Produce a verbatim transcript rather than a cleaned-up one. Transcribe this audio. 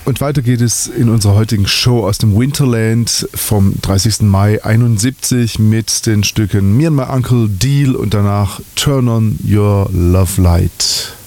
Und weiter geht es in unserer heutigen Show aus dem Winterland vom dreißigsten Mai einundsiebzig mit den Stücken Me and My Uncle, Deal und danach Turn on Your Love Light.